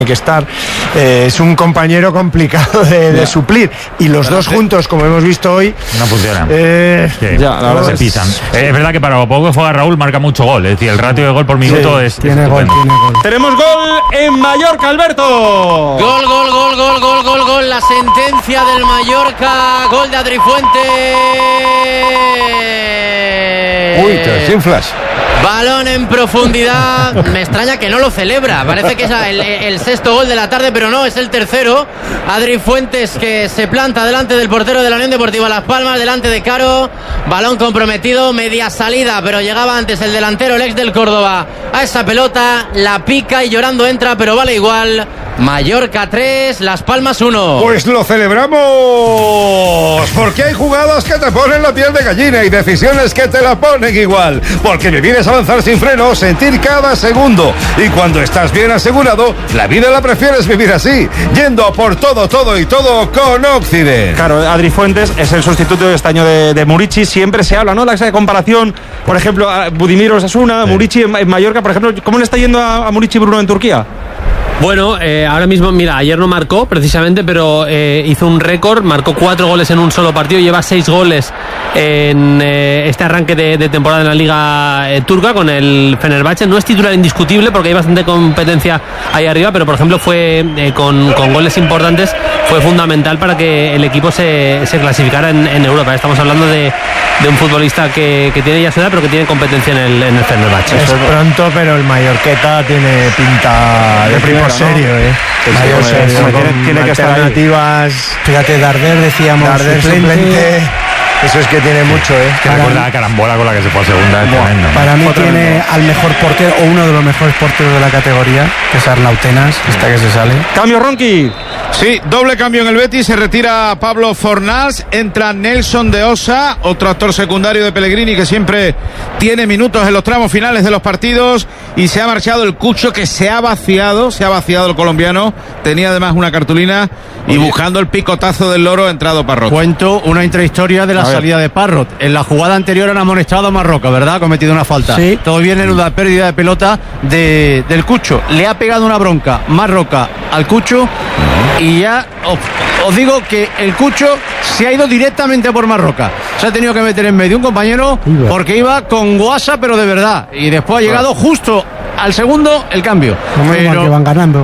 que estar, es un compañero complicado de suplir, y los dos juntos, como hemos visto hoy, no funcionan. Ahora se pisan. Es verdad que para lo poco que juega Raúl marca mucho gol, es decir, el ratio de gol por minuto tiene gol. Tenemos gol en Mallorca, Alberto. Gol, la sentencia del Mallorca, gol de Adri Fuentes. Uy, te desinflas. Balón en profundidad. Me extraña que no lo celebra. Parece que es el sexto gol de la tarde, pero no, es el tercero. Adri Fuentes, que se planta delante del portero de la Unión Deportiva Las Palmas, delante de Caro. Balón comprometido, media salida, pero llegaba antes el delantero, el ex del Córdoba, a esa pelota, la pica y llorando entra, pero vale igual. Mallorca 3, Las Palmas 1. Pues lo celebramos, porque hay jugadas que te ponen la piel de gallina y decisiones que te la ponen igual, porque vivir es avanzar sin freno, sentir cada segundo, y cuando estás bien asegurado, la vida la prefieres vivir así, yendo a por todo y todo con Occident. Claro, Adri Fuentes es el sustituto de este año de Murici. Siempre se habla, ¿no? La comparación, por ejemplo, a Budimir Osasuna, Murici en Mallorca, por ejemplo. ¿Cómo le está yendo a Murici Bruno en Turquía? Bueno, ahora mismo, mira, ayer no marcó precisamente, pero hizo un récord, marcó 4 goles en un solo partido, lleva 6 goles en este arranque de temporada en la Liga Turca con el Fenerbahce. No es titular indiscutible porque hay bastante competencia ahí arriba, pero por ejemplo fue con goles importantes, fue fundamental para que el equipo se clasificara en Europa. Estamos hablando de un futbolista que tiene ya su edad, pero que tiene competencia en el Fenerbahce. Es pronto, pero el Mallorqueta tiene pinta de primero serio, mayor serio, tiene que estar alternativas. Fíjate, Darder, decíamos, Darder suplente. Eso es que tiene mucho, Que recuerda la carambola con la que se fue a segunda. Tremendo, para mí tiene al mejor portero, o uno de los mejores porteros de la categoría, que es Arnautenas, que se sale. Cambio, Ronqui. Sí, doble cambio en el Betis, se retira Pablo Fornals, entra Nelson de Osa, otro actor secundario de Pellegrini que siempre tiene minutos en los tramos finales de los partidos, y se ha marchado el Cucho, que se ha vaciado el colombiano, tenía además una cartulina, y buscando el picotazo del loro ha entrado Parrot. Cuento una intrahistoria de la salida de Parrot. En la jugada anterior han amonestado a Marroca, ¿verdad? Ha cometido una falta. Sí. Todo viene en una pérdida de pelota del Cucho. Le ha pegado una bronca Marroca al Cucho, y ya os digo que el Cucho se ha ido directamente por Marroca. Se ha tenido que meter en medio un compañero porque iba con guasa, pero de verdad. Y después ha llegado justo al segundo el cambio. Pero que van ganando.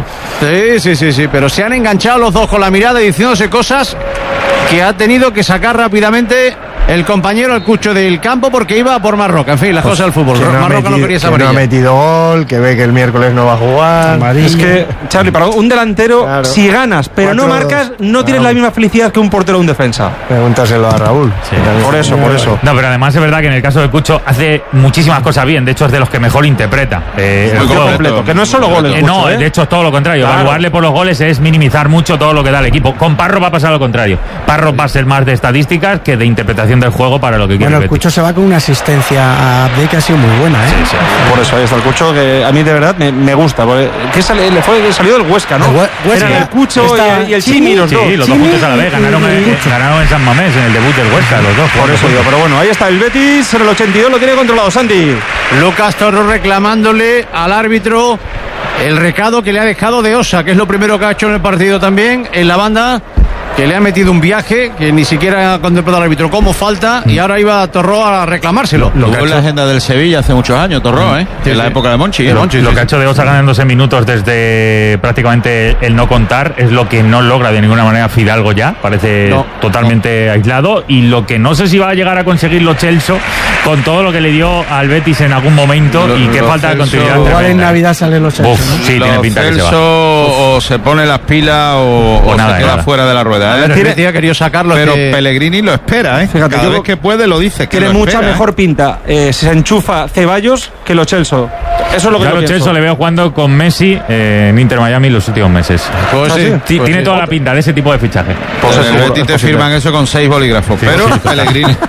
Sí, pero se han enganchado los dos con la mirada y diciéndose cosas que ha tenido que sacar rápidamente el compañero, el Cucho, del campo, porque iba por Marroca. En fin, las cosas del fútbol. Marroca no quería saber. No ha metido gol, que ve que el miércoles no va a jugar. Amarilla. Es que, Charlie, para un delantero, claro, si ganas pero no marcas, no tienes la misma felicidad que un portero o un defensa. Pregúntaselo a Raúl. Sí. Por eso. No, pero además es verdad que en el caso de Cucho hace muchísimas cosas bien. De hecho, es de los que mejor interpreta el juego completo. Que no es solo goles. No, de hecho es todo lo contrario. Claro. Evaluarle por los goles es minimizar mucho todo lo que da el equipo. Con Parro va a pasar lo contrario. Parro va a ser más de estadísticas que de interpretación del juego para lo que quiere. Bueno, el Cucho se va con una asistencia a Abde que ha sido muy buena, Sí. Por eso ahí está el Cucho, que a mí de verdad me gusta. Salió del Huesca, ¿no? Era el Cucho y el Chimi, los dos. Sí, los dos juntos a la vez. Ganaron en San Mamés en el debut del Huesca, los dos. Por eso digo, pero bueno, ahí está el Betis, en el 82 lo tiene controlado, Santi. Lucas Torro reclamándole al árbitro el recado que le ha dejado de Osa, que es lo primero que ha hecho en el partido también, en la banda, que le ha metido un viaje que ni siquiera ha contemplado al árbitro como falta, y ahora iba Torró a reclamárselo. Lo que en la agenda del Sevilla hace muchos años, Torró, en la época de Monchi. Lo que ha hecho de Osa ganándose minutos desde prácticamente el no contar es lo que no logra de ninguna manera Fidalgo ya, parece totalmente aislado, y lo que no sé si va a llegar a conseguir Lo Celso con todo lo que le dio al Betis en algún momento, y qué falta de continuidad. Igual en Navidad sale Lo Celso, ¿no? Sí, tiene pinta que se va. O se pone las pilas o nada, se queda fuera de la rueda. Quería sacarlo, pero Pellegrini lo espera, Fíjate, cada vez que puede lo dice. Tiene mucha mejor pinta. Se enchufa Ceballos que Lo Celso. Eso es lo que yo Lo pienso. Celso le veo jugando con Messi en Inter Miami los últimos meses. Tiene toda la pinta de ese tipo de fichaje. Pues en el Betis te firman eso con 6 bolígrafos, pero Pellegrini.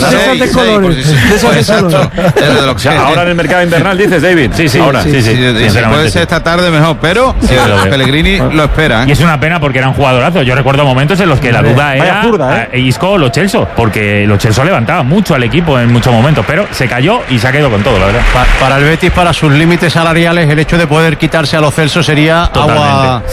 Ahora en el mercado invernal dices, David. Sí. Ahora, si puede ser esta tarde mejor, pero Pellegrini lo espera. Y es una pena porque era un jugadorazo. Yo recuerdo momentos en los que la duda era Isco o Lo Celso, porque Lo Celso levantaba mucho al equipo en muchos momentos, pero se cayó y se ha quedado con todo, la verdad. Para el Betis, para su sus límites salariales, el hecho de poder quitarse a Lo Celso sería Totalmente. agua